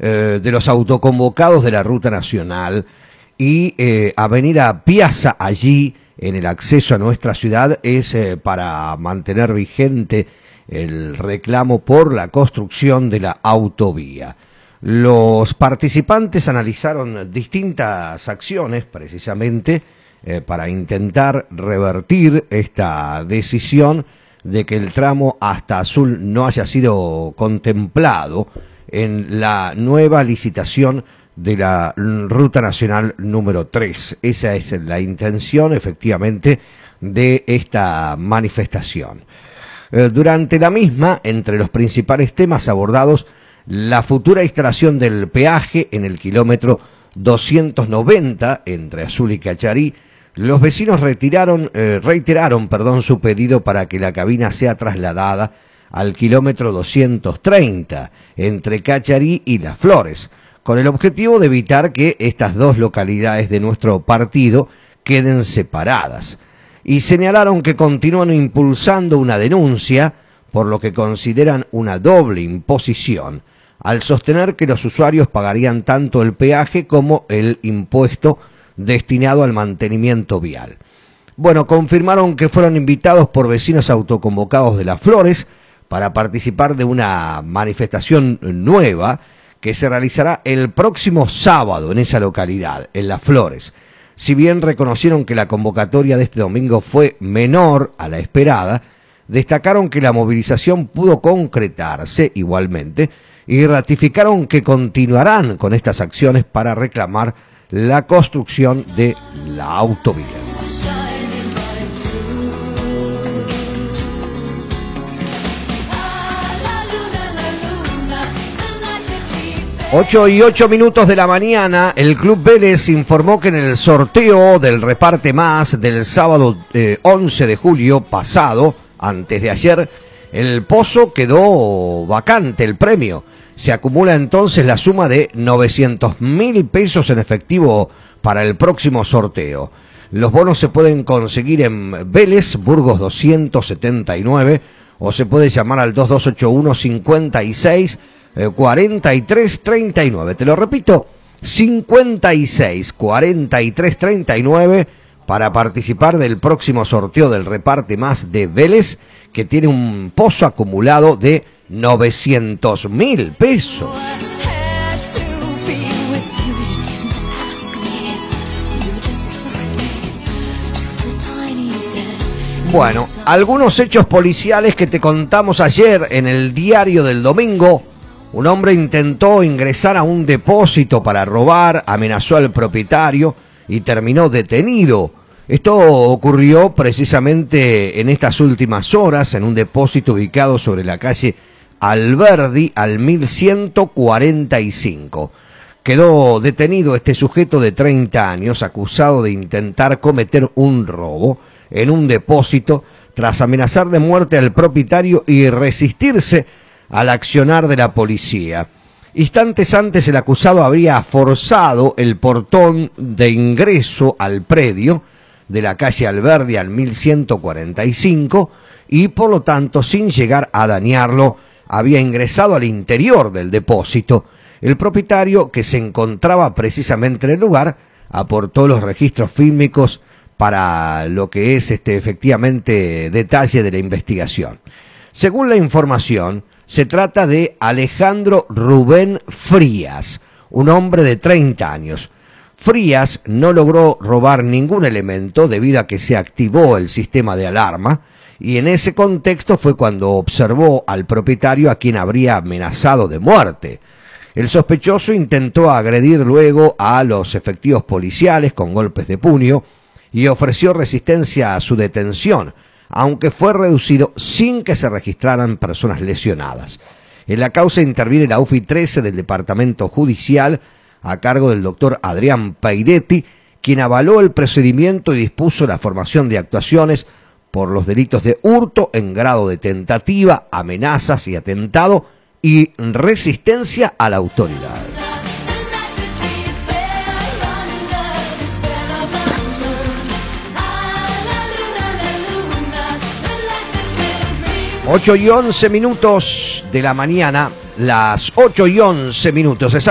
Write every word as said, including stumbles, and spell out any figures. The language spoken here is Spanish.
eh, de los autoconvocados de la Ruta Nacional y eh, Avenida Piazza, allí en el acceso a nuestra ciudad, es eh, para mantener vigente el reclamo por la construcción de la autovía. Los participantes analizaron distintas acciones precisamente eh, para intentar revertir esta decisión de que el tramo hasta Azul no haya sido contemplado en la nueva licitación de la Ruta Nacional número tres. Esa es la intención, efectivamente, de esta manifestación. Eh, durante la misma, entre los principales temas abordados, la futura instalación del peaje en el kilómetro doscientos noventa entre Azul y Cacharí. Los vecinos retiraron, eh, reiteraron perdón, su pedido para que la cabina sea trasladada al kilómetro doscientos treinta entre Cacharí y Las Flores, con el objetivo de evitar que estas dos localidades de nuestro partido queden separadas. Y señalaron que continúan impulsando una denuncia por lo que consideran una doble imposición, al sostener que los usuarios pagarían tanto el peaje como el impuesto destinado al mantenimiento vial. Bueno, confirmaron que fueron invitados por vecinos autoconvocados de Las Flores para participar de una manifestación nueva que se realizará el próximo sábado en esa localidad, en Las Flores. Si bien reconocieron que la convocatoria de este domingo fue menor a la esperada, destacaron que la movilización pudo concretarse igualmente y ratificaron que continuarán con estas acciones para reclamar la construcción de la autovía. Ocho y ocho minutos de la mañana, el Club Vélez informó que en el sorteo del Reparte Más del sábado eh, once de julio pasado, antes de ayer, el pozo quedó vacante, el premio. Se acumula entonces la suma de novecientos mil pesos en efectivo para el próximo sorteo. Los bonos se pueden conseguir en Vélez, Burgos doscientos setenta y nueve, o se puede llamar al dos dos ocho uno cincuenta y seis cuarenta y tres treinta y nueve. Te lo repito, cincuenta y seis cuarenta y tres treinta y nueve para participar del próximo sorteo del Reparte Más de Vélez, que tiene un pozo acumulado de novecientos mil pesos. Bueno, algunos hechos policiales que te contamos ayer en el diario del domingo. Un hombre intentó ingresar a un depósito para robar, amenazó al propietario y terminó detenido. Esto ocurrió precisamente en estas últimas horas en un depósito ubicado sobre la calle Alberdi al mil ciento cuarenta y cinco. Quedó detenido este sujeto de treinta años acusado de intentar cometer un robo en un depósito tras amenazar de muerte al propietario y resistirse al accionar de la policía. Instantes antes el acusado habría forzado el portón de ingreso al predio de la calle Alberdi al mil ciento cuarenta y cinco y por lo tanto sin llegar a dañarlo había ingresado al interior del depósito. El propietario, que se encontraba precisamente en el lugar, aportó los registros fílmicos para lo que es este efectivamente detalle de la investigación. Según la información, se trata de Alejandro Rubén Frías, un hombre de treinta años. Frías no logró robar ningún elemento debido a que se activó el sistema de alarma y en ese contexto fue cuando observó al propietario a quien habría amenazado de muerte. El sospechoso intentó agredir luego a los efectivos policiales con golpes de puño y ofreció resistencia a su detención, aunque fue reducido sin que se registraran personas lesionadas. En la causa interviene la U F I trece del Departamento Judicial, a cargo del doctor Adrián Peiretti, quien avaló el procedimiento y dispuso la formación de actuaciones por los delitos de hurto en grado de tentativa, amenazas y atentado, y resistencia a la autoridad. ocho y once minutos de la mañana, las ocho y once minutos.